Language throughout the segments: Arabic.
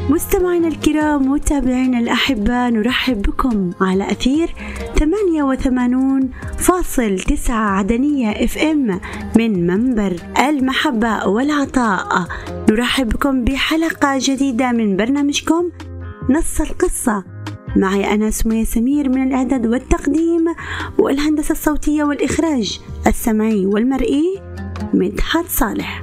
مستمعينا الكرام ومتابعينا الأحباء، نرحب بكم على أثير 88.9 عدنية FM من منبر المحبة والعطاء. نرحب بكم بحلقة جديدة من برنامجكم نص القصة. معي أنا سمية سمير من الإعداد والتقديم والهندسة الصوتية والإخراج السمعي والمرئي مدحت صالح.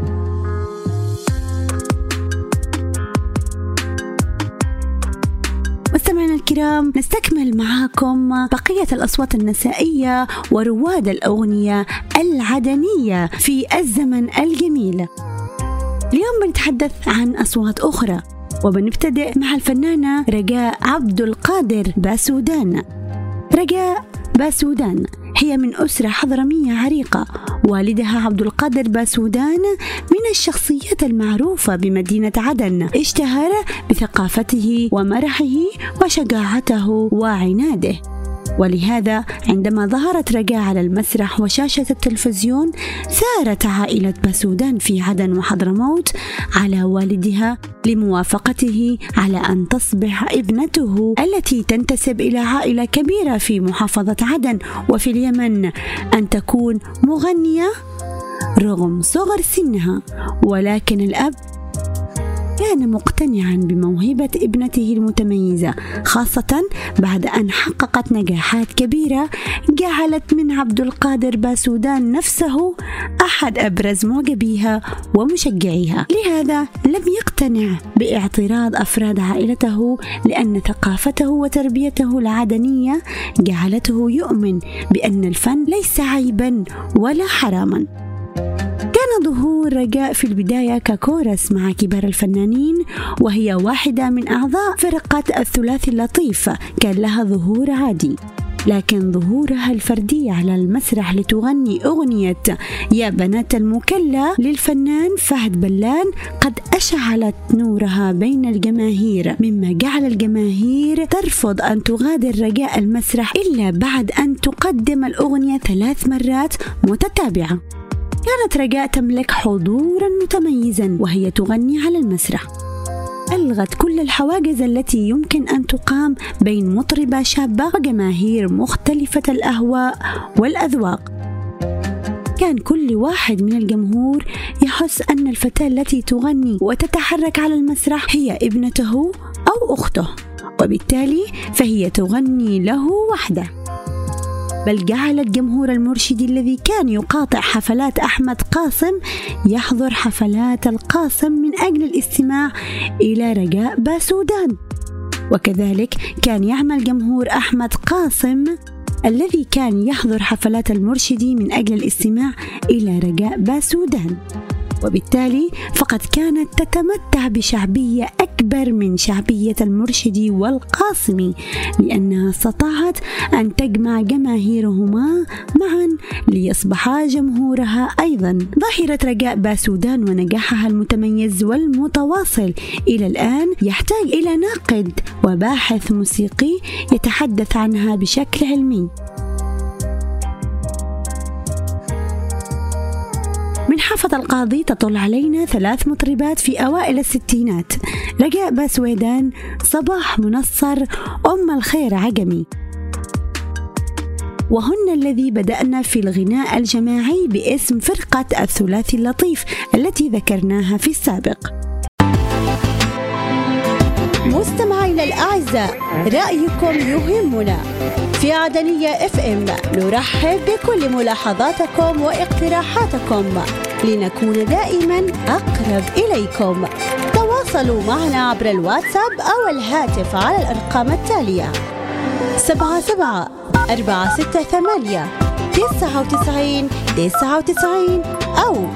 مستمعينا الكرام، نستكمل معاكم بقية الأصوات النسائية ورواد الأغنية العدنية في الزمن الجميل. اليوم بنتحدث عن أصوات أخرى، وبنبتدئ مع الفنانة رجاء عبد القادر باسودان. رجاء باسودان هي من أسرة حضرمية عريقة. والدها عبد القادر باسودان من الشخصيات المعروفة بمدينة عدن، اشتهر بثقافته ومرحه وشجاعته وعناده، ولهذا عندما ظهرت رجاء على المسرح وشاشة التلفزيون سارت عائلة باسودان في عدن وحضرموت على والدها لموافقته على أن تصبح ابنته التي تنتسب إلى عائلة كبيرة في محافظة عدن وفي اليمن أن تكون مغنية رغم صغر سنها. ولكن الأب كان مقتنعا بموهبة ابنته المتميزة، خاصة بعد أن حققت نجاحات كبيرة جعلت من عبد القادر باسودان نفسه أحد أبرز معجبيها ومشجعيها. لهذا لم يقتنع باعتراض أفراد عائلته، لأن ثقافته وتربيته العدنية جعلته يؤمن بأن الفن ليس عيبا ولا حراما. كان ظهور رجاء في البداية ككورس مع كبار الفنانين، وهي واحدة من أعضاء فرقة الثلاثي اللطيف. كان لها ظهور عادي، لكن ظهورها الفردي على المسرح لتغني أغنية يا بنات المكلا للفنان فهد بلان قد أشعلت نورها بين الجماهير، مما جعل الجماهير ترفض أن تغادر رجاء المسرح إلا بعد أن تقدم الأغنية 3 مرات متتابعة. كانت رجاء تملك حضورا متميزا وهي تغني على المسرح، ألغت كل الحواجز التي يمكن أن تقام بين مطربة شابة وجماهير مختلفة الأهواء والأذواق. كان كل واحد من الجمهور يحس أن الفتاة التي تغني وتتحرك على المسرح هي ابنته أو أخته، وبالتالي فهي تغني له وحده. بل جعلت جمهور المرشدي الذي كان يقاطع حفلات أحمد قاسم يحضر حفلات القاسم من أجل الاستماع إلى رجاء باسودان. وكذلك كان يعمل جمهور أحمد قاسم الذي كان يحضر حفلات المرشدي من أجل الاستماع إلى رجاء باسودان، وبالتالي فقد كانت تتمتع بشعبية أكبر من شعبية المرشدي والقاسمي، لأنها استطاعت أن تجمع جماهيرهما معا ليصبحا جمهورها أيضا. ظاهرة رجاء باسودان ونجاحها المتميز والمتواصل إلى الآن يحتاج إلى ناقد وباحث موسيقي يتحدث عنها بشكل علمي. من حافظ القاضي تطل علينا 3 مطربات في أوائل الستينات: رجاء باسودان، صباح منصر، أم الخير عجمي، وهن الذي بدأنا في الغناء الجماعي باسم فرقة الثلاثي اللطيف التي ذكرناها في السابق. مستمعينا الأعزاء، رأيكم يهمنا. في عدنية FM نرحب بكل ملاحظاتكم واقتراحاتكم لنكون دائما أقرب إليكم. تواصلوا معنا عبر الواتساب أو الهاتف على الأرقام التالية: 77-468-99-99 أو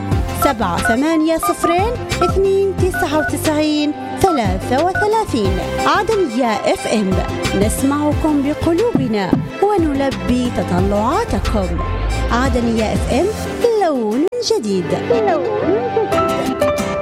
780-299-33. عدنية FM، نسمعكم بقلوبنا ونلبي تطلعاتكم. عدنية FM، لون جديد.